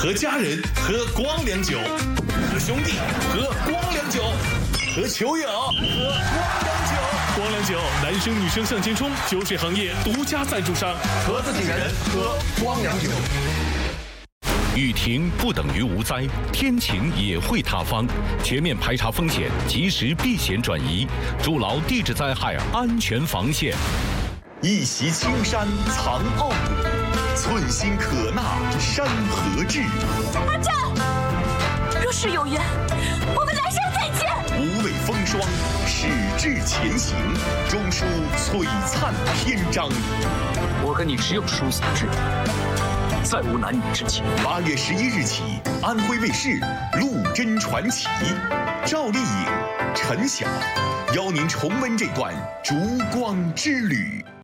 和家人喝光良酒，和兄弟喝光良酒，和球友喝光良酒。光良酒，男生女生向前冲，酒水行业独家赞助商， 和自己人喝光良酒。 雨停不等于无灾，天晴也会塌方。全面排查风险，及时避险转移，筑牢地质灾害安全防线。 一袭青山藏傲骨，寸心可纳山河志。 阿战，若是有缘，我们来生再见。 无畏风霜，矢志前行，终书璀璨篇章。 我跟你只有殊死之缘，再无男女之情。 8月11日起，安徽卫视《陆贞传奇》，赵丽颖、陈晓邀您重温这段烛光之旅。